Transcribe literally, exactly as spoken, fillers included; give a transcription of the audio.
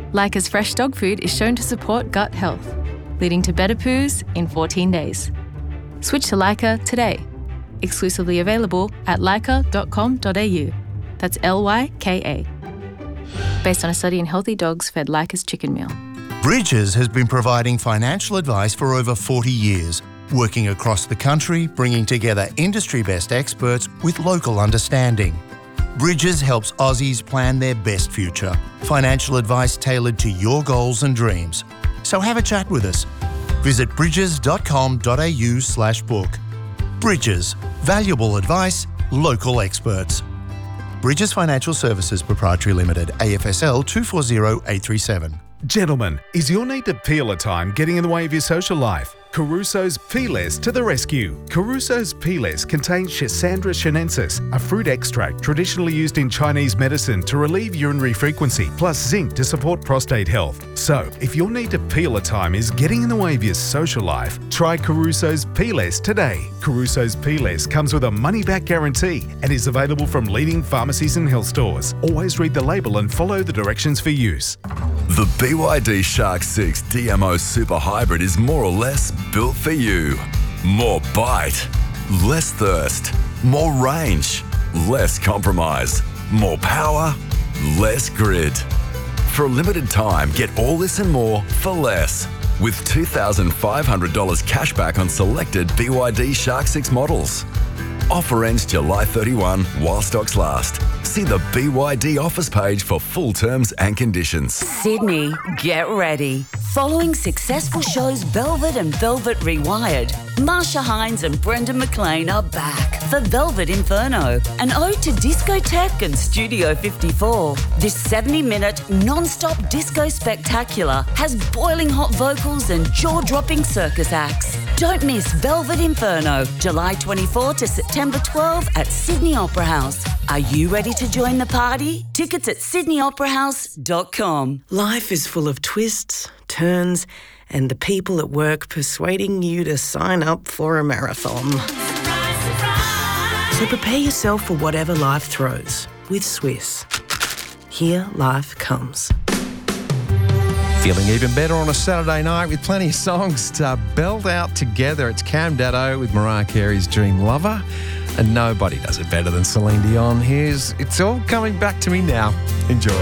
Leica's fresh dog food is shown to support gut health, leading to better poos in fourteen days. Switch to Leica today. Exclusively available at leica dot com dot a u. That's L Y K A. Based on a study in healthy dogs fed Leica's chicken meal. Bridges has been providing financial advice for over forty years, working across the country, bringing together industry-best experts with local understanding. Bridges helps Aussies plan their best future. Financial advice tailored to your goals and dreams. So have a chat with us. Visit bridges dot com dot a u slash book. Bridges. Valuable advice, local experts. Bridges Financial Services Proprietary Limited, A F S L two four zero eight three seven. Gentlemen, is your need to peel a time getting in the way of your social life? Caruso's Peeless to the rescue. Caruso's Peeless contains Schisandra sinensis, a fruit extract traditionally used in Chinese medicine to relieve urinary frequency, plus zinc to support prostate health. So, if your need to peel a time is getting in the way of your social life, try Caruso's Peeless today. Caruso's Peeless comes with a money-back guarantee and is available from leading pharmacies and health stores. Always read the label and follow the directions for use. The B Y D Shark six D M O Super Hybrid is more or less built for you. More bite, less thirst, more range, less compromise, more power, less grid. For a limited time, get all this and more for less, with two thousand five hundred dollars cash back on selected B Y D Shark six models. Offer ends July thirty-first while stocks last. See the B Y D offers page for full terms and conditions. Sydney, get ready. Following successful shows Velvet and Velvet Rewired, Marsha Hines and Brendan McLean are back for Velvet Inferno, an ode to discotheque and Studio fifty-four. This seventy-minute non-stop disco spectacular has boiling hot vocals and jaw-dropping circus acts. Don't miss Velvet Inferno, July twenty-fourth to September twelfth at Sydney Opera House. Are you ready to join the party? Tickets at sydney opera house dot com. Life is full of twists, turns, and the people at work persuading you to sign up for a marathon. So prepare yourself for whatever life throws with Swiss. Here life comes. Feeling even better on a Saturday night with plenty of songs to belt out together. It's Cam Daddo with Mariah Carey's Dream Lover. And nobody does it better than Celine Dion. Here's It's All Coming Back to Me Now. Enjoy.